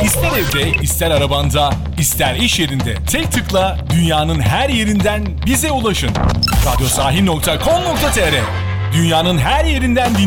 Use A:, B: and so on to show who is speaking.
A: İster evde, ister arabanda, ister iş yerinde. Tek tıkla dünyanın her yerinden bize ulaşın. Radyosahi.com.tr Dünyanın her yerinden